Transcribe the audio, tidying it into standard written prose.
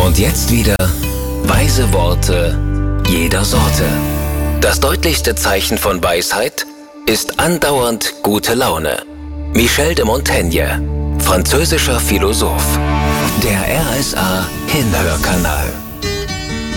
Und jetzt wieder weise Worte jeder Sorte. Das deutlichste Zeichen von Weisheit ist andauernd gute Laune. Michel de Montaigne, französischer Philosoph. Der RSA Hinhörkanal.